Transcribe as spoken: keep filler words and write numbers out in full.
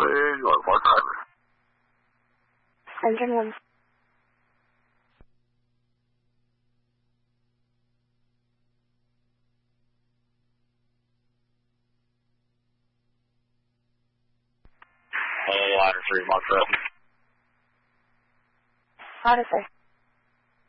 North Park Driver. Engine one. Ladder three, Mark Rutten. Ladder three.